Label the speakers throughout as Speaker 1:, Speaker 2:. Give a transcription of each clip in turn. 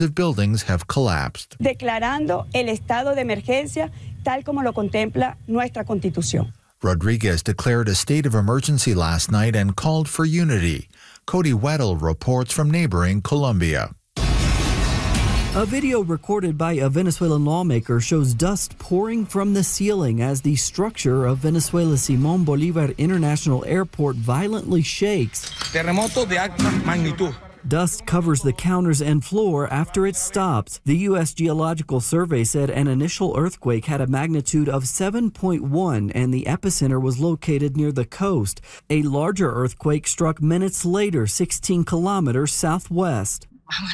Speaker 1: The buildings have collapsed.
Speaker 2: Declarando el estado de emergencia tal como lo contempla nuestra Constitución.
Speaker 1: Rodriguez declared a state of emergency last night and called for unity. Cody Weddle reports from neighboring Colombia.
Speaker 3: A video recorded by a Venezuelan lawmaker shows dust pouring from the ceiling as the structure of Venezuela's Simón Bolívar International Airport violently shakes.
Speaker 4: Terremoto de alta magnitud.
Speaker 3: Dust covers the counters and floor after it stops. The U.S. Geological Survey said an initial earthquake had a magnitude of 7.1 and the epicenter was located near the coast. A larger earthquake struck minutes later, 16 kilometers southwest.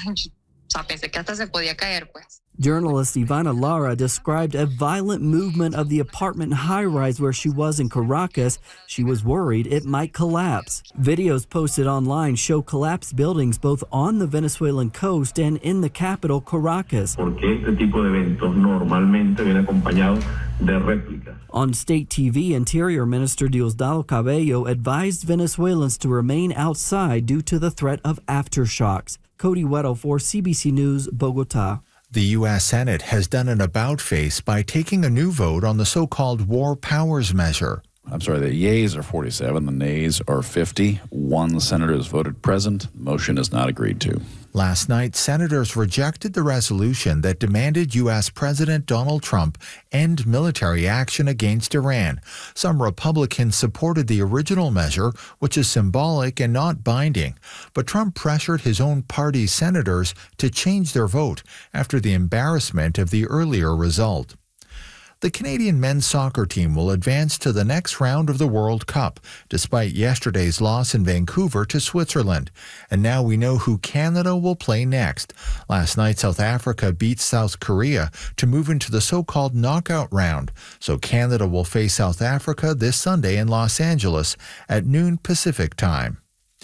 Speaker 5: Pensé que hasta se podía caer, pues.
Speaker 3: Journalist Ivana Lara described a violent movement of the apartment high-rise where she was in Caracas. She was worried it might collapse. Videos posted online show collapsed buildings both on the Venezuelan coast and in the capital, Caracas.
Speaker 6: Porque este tipo de eventos normalmente viene acompañado de réplicas.
Speaker 3: On state TV, Interior Minister Diosdado Cabello advised Venezuelans to remain outside due to the threat of aftershocks. Cody Weddle for CBC News, Bogota.
Speaker 1: The U.S. Senate has done an about-face by taking a new vote on the so-called War Powers Measure.
Speaker 7: The yeas are 47, the nays are 50. One senator has voted present. Motion is not agreed to.
Speaker 1: Last night, senators rejected the resolution that demanded U.S. President Donald Trump end military action against Iran. Some Republicans supported the original measure, which is symbolic and not binding. But Trump pressured his own party's senators to change their vote after the embarrassment of the earlier result. The Canadian men's soccer team will advance to the next round of the World Cup, despite yesterday's loss in Vancouver to Switzerland. And now we know who Canada will play next. Last night, South Africa beat South Korea to move into the so-called knockout round. So Canada will face South Africa this Sunday in Los Angeles at noon Pacific time.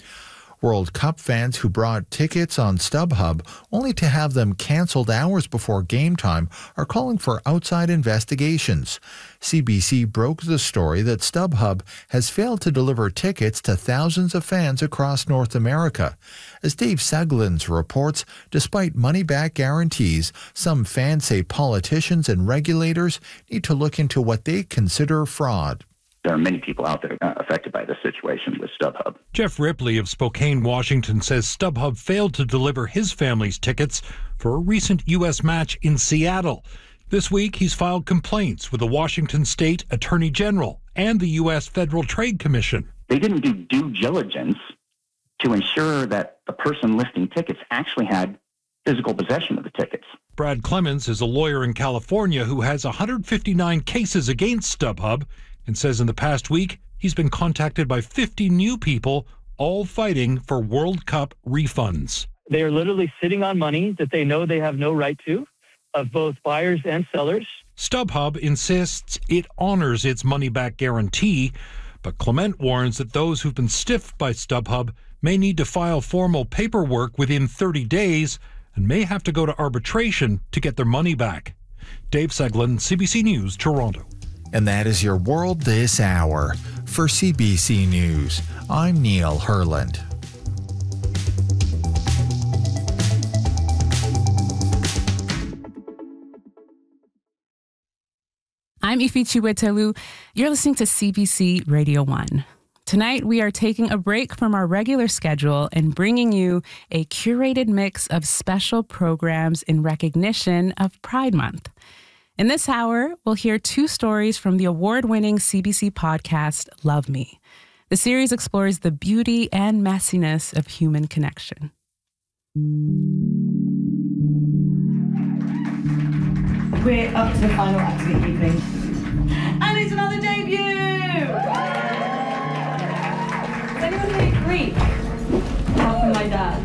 Speaker 1: World Cup fans who brought tickets on StubHub only to have them canceled hours before game time are calling for outside investigations. CBC broke the story that StubHub has failed to deliver tickets to thousands of fans across North America. As Dave Seglins reports, despite money-back guarantees, some fans say politicians and regulators need to look into what they consider fraud.
Speaker 8: There are many people out there affected by this situation with StubHub.
Speaker 9: Jeff Ripley of Spokane, Washington, says StubHub failed to deliver his family's tickets for a recent U.S. match in Seattle. This week, he's filed complaints with the Washington State Attorney General and the U.S. Federal Trade Commission.
Speaker 8: They didn't do due diligence to ensure that the person listing tickets actually had physical possession of the tickets.
Speaker 9: Brad Clemens is a lawyer in California who has 159 cases against StubHub and says in the past week he's been contacted by 50 new people, all fighting for World Cup refunds.
Speaker 10: They are literally sitting on money that they know they have no right to, of both buyers and sellers.
Speaker 9: StubHub insists it honors its money-back guarantee, but Clement warns that those who've been stiffed by StubHub may need to file formal paperwork within 30 days and may have to go to arbitration to get their money back. Dave Seglin, CBC News, Toronto.
Speaker 1: And that is your World This Hour. For CBC News, I'm Neil Herland.
Speaker 11: I'm Ifi Chiwetelu. You're listening to CBC Radio 1. Tonight, we are taking a break from our regular schedule and bringing you a curated mix of special programs in recognition of Pride Month. In this hour, we'll hear 2 stories from the award-winning CBC podcast, Love Me. The series explores the beauty and messiness of human connection.
Speaker 12: We're up to the final act of the evening. And it's another debut! Does anyone hear Greek? Apart from my dad.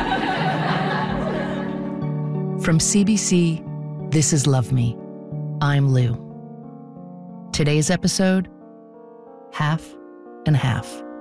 Speaker 13: From CBC, this is Love Me. I'm Lou. Today's episode, Half and Half.